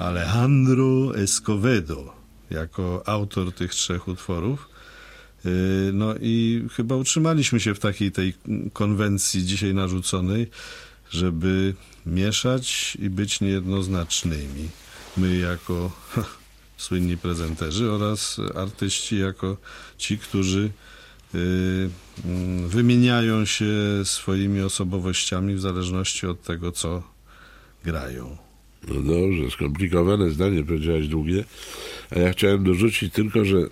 Alejandro Escovedo jako autor tych 3 utworów. No i chyba utrzymaliśmy się w takiej tej konwencji dzisiaj narzuconej, żeby mieszać i być niejednoznacznymi. My jako słynni prezenterzy oraz artyści jako ci, którzy wymieniają się swoimi osobowościami w zależności od tego, co grają. No dobrze, skomplikowane zdanie, powiedziałeś długie, a ja chciałem dorzucić tylko, że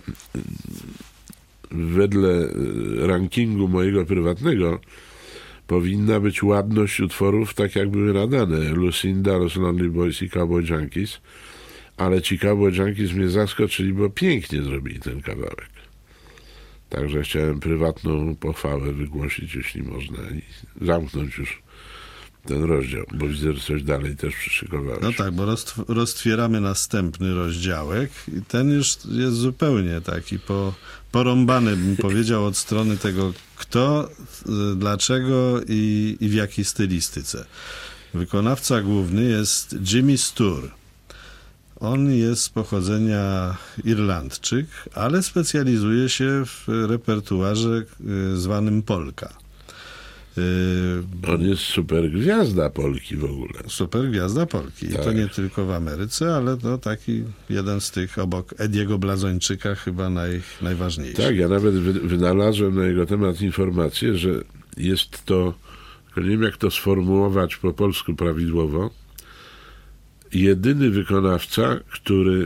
wedle rankingu mojego prywatnego powinna być ładność utworów tak, jak były nadane. Lucinda, Los Lonely Boys i Cowboy Junkies, ale ci Cowboy Junkies mnie zaskoczyli, bo pięknie zrobili ten kawałek. Także chciałem prywatną pochwałę wygłosić, jeśli można, i zamknąć już ten rozdział, bo widzę, że coś dalej też przyszykowałeś. No tak, bo roztwieramy następny rozdziałek i ten już jest zupełnie taki porąbany, bym powiedział, od strony tego, kto, dlaczego i w jakiej stylistyce. Wykonawca główny jest Jimmy Sturr. On jest z pochodzenia Irlandczyk, ale specjalizuje się w repertuarze zwanym polka. On jest super gwiazda polki w ogóle. Super gwiazda polki. I to nie tylko w Ameryce, ale to taki jeden z tych obok Ediego Blazończyka chyba najważniejszy. Tak, ja nawet wynalazłem na jego temat informację, że jest to, nie wiem jak to sformułować po polsku prawidłowo, jedyny wykonawca, który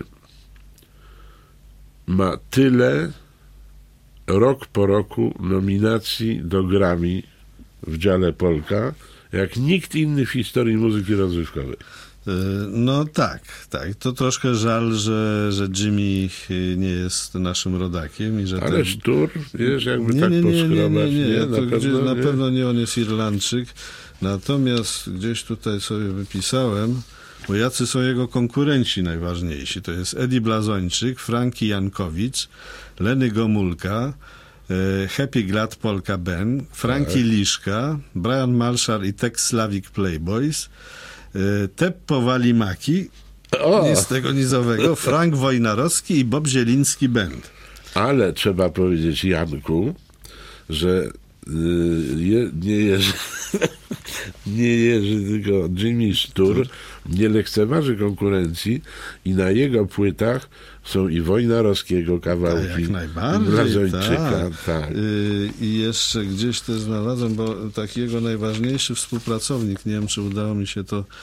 ma tyle rok po roku nominacji do Grammy w dziale polka, jak nikt inny w historii muzyki rozrywkowej. No tak. To troszkę żal, że Jimmy nie jest naszym rodakiem. I że ale Sturr, wiesz, jakby tak poskrobać. Na pewno nie, on jest Irlandczyk. Natomiast gdzieś tutaj sobie wypisałem, bo jacy są jego konkurenci najważniejsi. To jest Eddie Blazończyk, Franki Jankowicz, Lenny Gomulka, Happy Glad Polka Band, Frankie Liszka, Brian Marshall i Tex Slavic Playboys, Teppo Walimaki z tego nizowego, Frank Wojnarowski i Bob Zieliński Band. Ale trzeba powiedzieć Janku, że nie Jerzy, tylko Jimmy Sturr nie lekceważy konkurencji i na jego płytach są i Wojnarowskiego kawałki, jak najbardziej, i Blazończyka. Tak. I jeszcze gdzieś to znalazłem, bo taki jego najważniejszy współpracownik, nie wiem, czy udało mi się to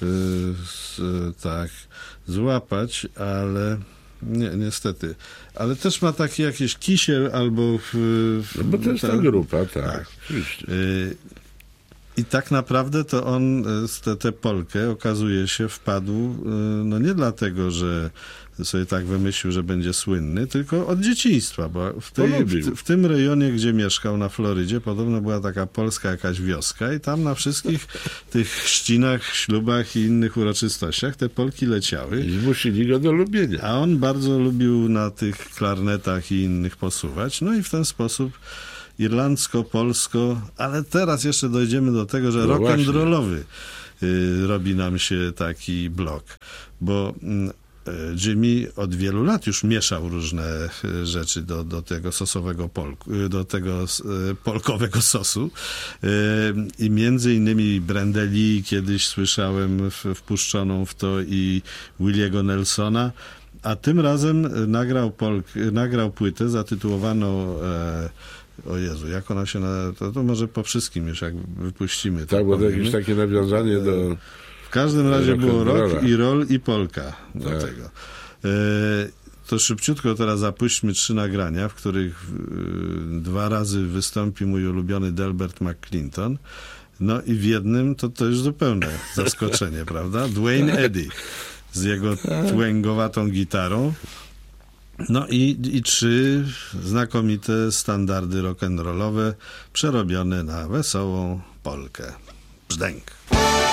tak złapać, ale niestety. Ale też ma taki jakiś Kisiel albo... No bo to jest ta grupa, tak. Oczywiście. I tak naprawdę to on tę polkę, okazuje się, wpadł, no nie dlatego, że sobie tak wymyślił, że będzie słynny, tylko od dzieciństwa, bo w tym rejonie, gdzie mieszkał na Florydzie, podobno była taka polska jakaś wioska i tam na wszystkich tych chrzcinach, ślubach i innych uroczystościach te polki leciały. I zmusili go do lubienia. A on bardzo lubił na tych klarnetach i innych posuwać, no i w ten sposób irlandzko-polsko, ale teraz jeszcze dojdziemy do tego, że rock'n'rollowy robi nam się taki blok, bo Jimmy od wielu lat już mieszał różne rzeczy do tego sosowego do tego polkowego sosu i między innymi Brendeli kiedyś słyszałem wpuszczoną w to i Williego Nelsona, a tym razem nagrał płytę zatytułowaną o Jezu, jak ona się to może po wszystkim już jak wypuścimy. Tak, bo to jakieś takie nawiązanie do... W każdym razie było rock i roll i polka do tego. To szybciutko teraz zapuśćmy 3 nagrania, w których 2 razy wystąpi mój ulubiony Delbert McClinton. No i w jednym to już zupełne zaskoczenie, prawda? Dwayne Eddy z jego twangowatą gitarą. No i 3 znakomite standardy rock'n'rollowe przerobione na wesołą polkę. Brzdęk.